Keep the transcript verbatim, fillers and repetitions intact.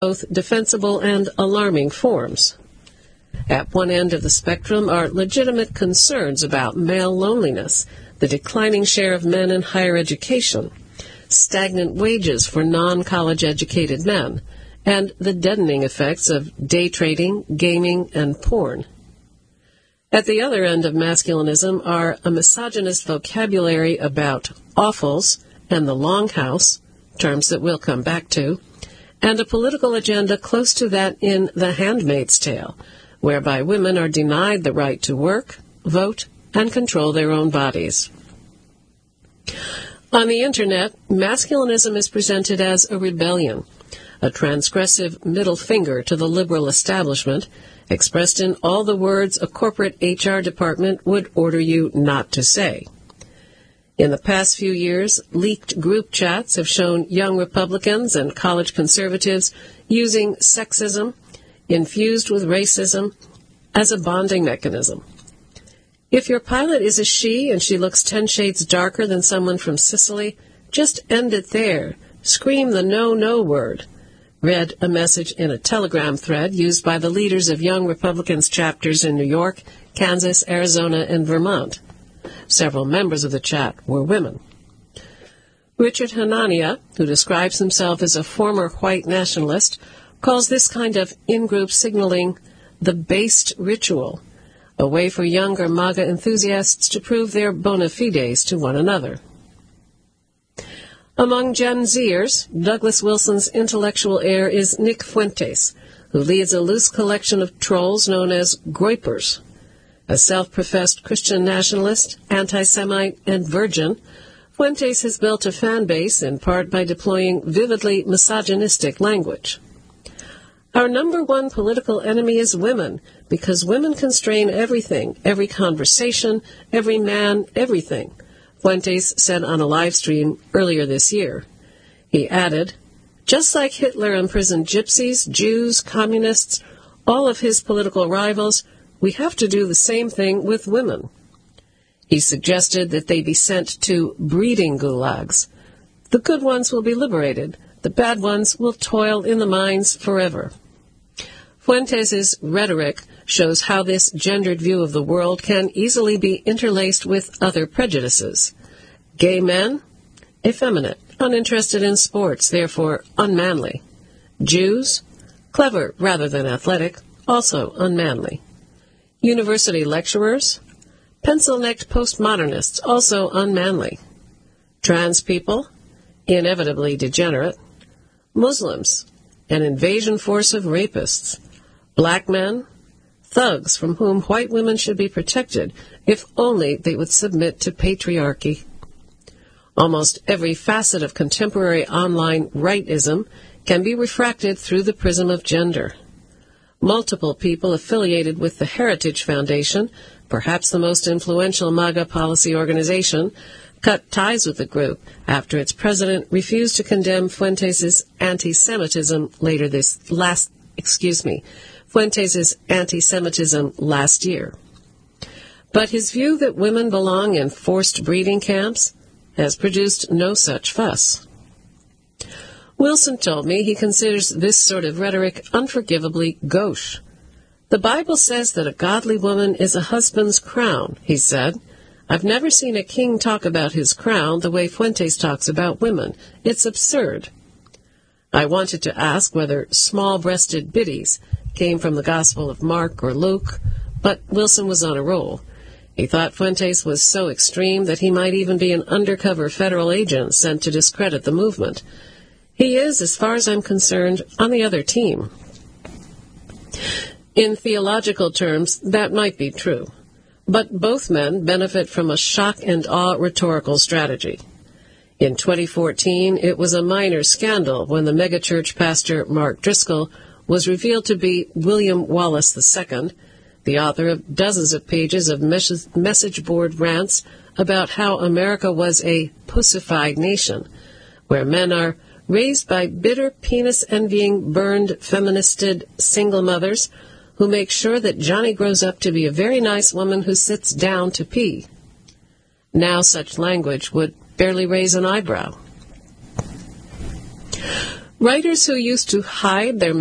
both defensible and alarming forms. At one end of the spectrum are legitimate concerns about male loneliness, the declining share of men in higher education, stagnant wages for non-college educated men, and the deadening effects of day trading, gaming, and porn. At the other end of masculinism are a misogynist vocabulary about offals and the longhouse, terms that we'll come back to, and a political agenda close to that in The Handmaid's Tale, whereby women are denied the right to work, vote, and control their own bodies. On the Internet, masculinism is presented as a rebellion, a transgressive middle finger to the liberal establishment, expressed in all the words a corporate H R department would order you not to say. In the past few years, leaked group chats have shown young Republicans and college conservatives using sexism, infused with racism, as a bonding mechanism. If your pilot is a she and she looks ten shades darker than someone from Sicily, just end it there. Scream the no-no word, read a message in a Telegram thread used by the leaders of Young Republicans chapters in New York, Kansas, Arizona, and Vermont. Several members of the chat were women. Richard Hanania, who describes himself as a former white nationalist, calls this kind of in-group signaling the based ritual, a way for younger MAGA enthusiasts to prove their bona fides to one another. Among Gen Zers, Douglas Wilson's intellectual heir is Nick Fuentes, who leads a loose collection of trolls known as Groypers. A self-professed Christian nationalist, anti-Semite, and virgin, Fuentes has built a fan base in part by deploying vividly misogynistic language. Our number one political enemy is women, because women constrain everything, every conversation, every man, everything, Fuentes said on a live stream earlier this year. He added, just like Hitler imprisoned gypsies, Jews, communists, all of his political rivals, we have to do the same thing with women. He suggested that they be sent to breeding gulags. The good ones will be liberated. The bad ones will toil in the mines forever. Fuentes' rhetoric shows how this gendered view of the world can easily be interlaced with other prejudices. Gay men? Effeminate, uninterested in sports, therefore unmanly. Jews? Clever rather than athletic, also unmanly. University lecturers? Pencil-necked postmodernists, also unmanly. Trans people? Inevitably degenerate. Muslims? An invasion force of rapists. Black men? Thugs from whom white women should be protected, if only they would submit to patriarchy. Almost every facet of contemporary online rightism can be refracted through the prism of gender. Multiple people affiliated with the Heritage Foundation, perhaps the most influential MAGA policy organization, cut ties with the group after its president refused to condemn Fuentes' anti-Semitism later this last, excuse me, Fuentes' anti-Semitism last year. But his view that women belong in forced breeding camps has produced no such fuss. Wilson told me he considers this sort of rhetoric unforgivably gauche. The Bible says that a godly woman is a husband's crown, he said. I've never seen a king talk about his crown the way Fuentes talks about women. It's absurd. I wanted to ask whether small-breasted biddies came from the Gospel of Mark or Luke, but Wilson was on a roll. He thought Fuentes was so extreme that he might even be an undercover federal agent sent to discredit the movement. He is, as far as I'm concerned, on the other team. In theological terms, that might be true. But both men benefit from a shock and awe rhetorical strategy. In twenty fourteen, it was a minor scandal when the megachurch pastor Mark Driscoll was revealed to be William Wallace the Second, the author of dozens of pages of mes- message board rants about how America was a pussified nation, where men are raised by bitter, penis-envying, burned, feministed single mothers who make sure that Johnny grows up to be a very nice woman who sits down to pee. Now such language would barely raise an eyebrow. Writers who used to hide their